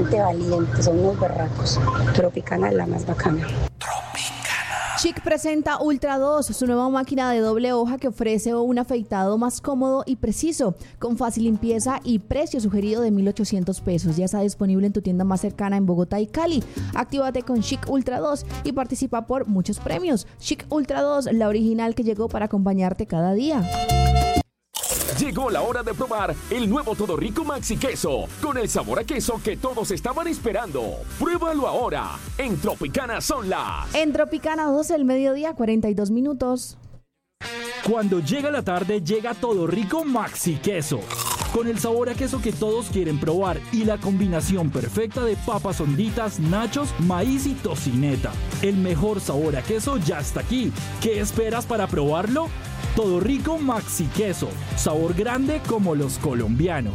supremamente valientes, son unos berracos. Tropicana es la más bacana. Chic presenta Ultra 2, su nueva máquina de doble hoja que ofrece un afeitado más cómodo y preciso, con fácil limpieza y precio sugerido de 1,800 pesos. Ya está disponible en tu tienda más cercana en Bogotá y Cali. Actívate con Chic Ultra 2 y participa por muchos premios. Chic Ultra 2, la original que llegó para acompañarte cada día. Llegó la hora de probar el nuevo Todo Rico Maxi Queso, con el sabor a queso que todos estaban esperando. Pruébalo ahora. En Tropicana son las... En Tropicana 12 del mediodía, 42 minutos. Cuando llega la tarde, llega Todo Rico Maxi Queso, con el sabor a queso que todos quieren probar y la combinación perfecta de papas honditas, nachos, maíz y tocineta. El mejor sabor a queso ya está aquí. ¿Qué esperas para probarlo? Todo Rico Maxi Queso, sabor grande como los colombianos.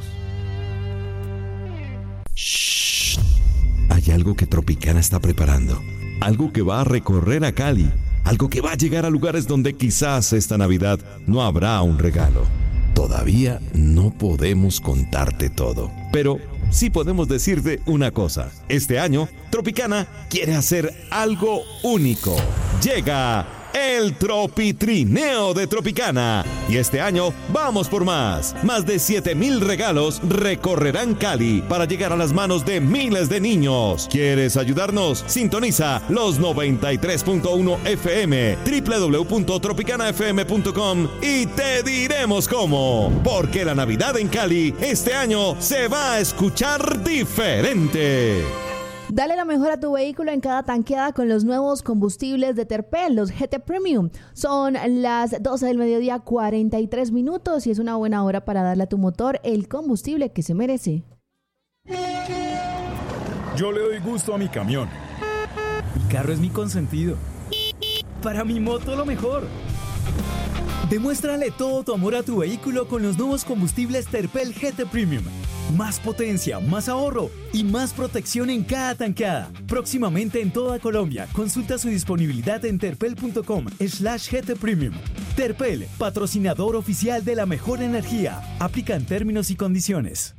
Shh. Hay algo que Tropicana está preparando, algo que va a recorrer a Cali, algo que va a llegar a lugares donde quizás esta Navidad no habrá un regalo. Todavía no podemos contarte todo, pero sí podemos decirte una cosa. Este año, Tropicana quiere hacer algo único. Llega el Tropitrineo de Tropicana. Y este año vamos por más. Más de 7,000 regalos recorrerán Cali para llegar a las manos de miles de niños. ¿Quieres ayudarnos? Sintoniza los 93.1 FM, www.tropicanafm.com y te diremos cómo. Porque la Navidad en Cali este año se va a escuchar diferente. Dale lo mejor a tu vehículo en cada tanqueada con los nuevos combustibles de Terpel, los GT Premium. Son las 12 del mediodía, 43 minutos y es una buena hora para darle a tu motor el combustible que se merece. Yo le doy gusto a mi camión. Mi carro es mi consentido. Para mi moto lo mejor. Demuéstrale todo tu amor a tu vehículo con los nuevos combustibles Terpel GT Premium. Más potencia, más ahorro y más protección en cada tanqueada. Próximamente en toda Colombia. Consulta su disponibilidad en terpel.com/GT Premium. Terpel, patrocinador oficial de la mejor energía. Aplican términos y condiciones.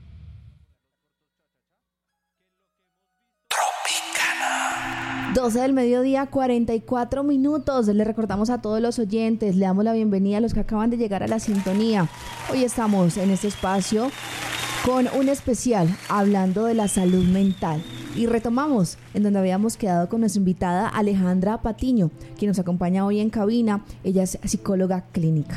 12 del mediodía, 44 minutos. Le recordamos a todos los oyentes, le damos la bienvenida a los que acaban de llegar a la sintonía. Hoy estamos en este espacio con un especial hablando de la salud mental. Y retomamos en donde habíamos quedado con nuestra invitada Alejandra Patiño, quien nos acompaña hoy en cabina. Ella es psicóloga clínica.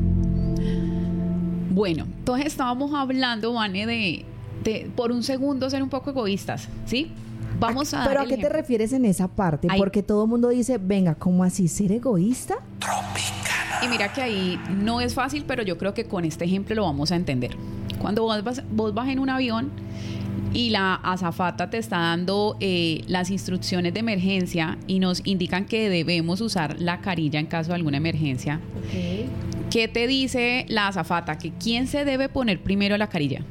Bueno, entonces estábamos hablando, Vane, de por un segundo ser un poco egoístas, ¿sí? Vamos a ¿Pero a qué te refieres en esa parte? Porque todo el mundo dice, venga, ¿cómo así? ¿Ser egoísta? Y mira que ahí no es fácil, pero yo creo que con este ejemplo lo vamos a entender. Cuando vos vas en un avión y la azafata te está dando las instrucciones de emergencia y nos indican que debemos usar la carilla en caso de alguna emergencia. Okay. ¿Qué te dice la azafata? ¿Que quién se debe poner primero la carilla?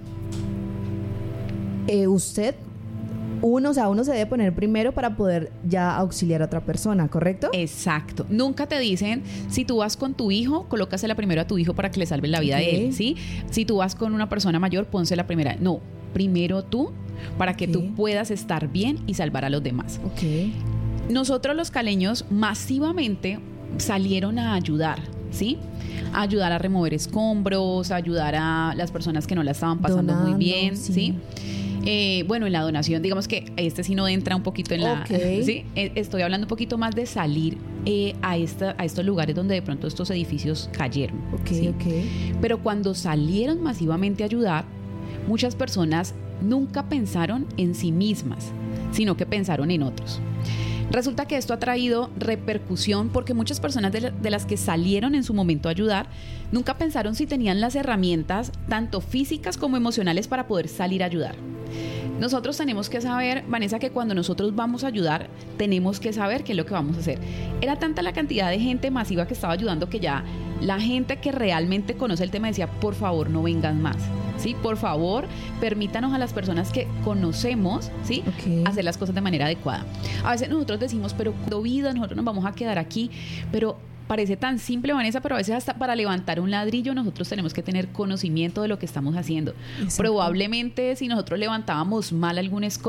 Usted. Uno se debe poner primero para poder ya auxiliar a otra persona, ¿correcto? Exacto. Nunca te dicen, si tú vas con tu hijo, colócasela primero a tu hijo para que le salves la vida a él, ¿sí? Si tú vas con una persona mayor, pónsela primera. No, primero tú, para que tú puedas estar bien y salvar a los demás. Okay. Nosotros los caleños masivamente salieron a ayudar, ¿sí? A ayudar a remover escombros, a ayudar a las personas que no la estaban pasando muy bien, ¿sí? Bueno, en la donación, digamos que sí no entra un poquito en la... ¿sí? Estoy hablando un poquito más de salir a estos lugares donde de pronto estos edificios cayeron. ¿Sí? Pero cuando salieron masivamente a ayudar, muchas personas nunca pensaron en sí mismas, sino que pensaron en otros. Resulta que esto ha traído repercusión porque muchas personas de las que salieron en su momento a ayudar nunca pensaron si tenían las herramientas tanto físicas como emocionales para poder salir a ayudar. Nosotros tenemos que saber, Vanessa, que cuando nosotros vamos a ayudar, tenemos que saber qué es lo que vamos a hacer. Era tanta la cantidad de gente masiva que estaba ayudando que ya la gente que realmente conoce el tema decía, por favor, no vengan más. ¿Sí? Por favor, permítanos a las personas que conocemos, ¿sí? Hacer las cosas de manera adecuada. A veces nosotros decimos, pero cuando vida, nosotros nos vamos a quedar aquí, pero parece tan simple, Vanessa, pero a veces hasta para levantar un ladrillo nosotros tenemos que tener conocimiento de lo que estamos haciendo. Exacto. Probablemente si nosotros levantábamos mal algún escombro,